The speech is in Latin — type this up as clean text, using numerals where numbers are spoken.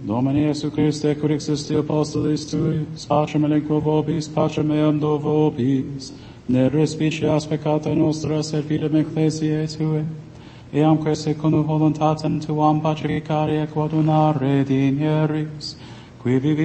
Domine Iesu Christe, cur existi apostolis tui, pacem elenco vobis, pacem eam do vobis, ne respicias peccata nostra, servidem ecclesiae tue, eamque secundum voluntatem tuam pacificare et quadunare dineris, qui vivi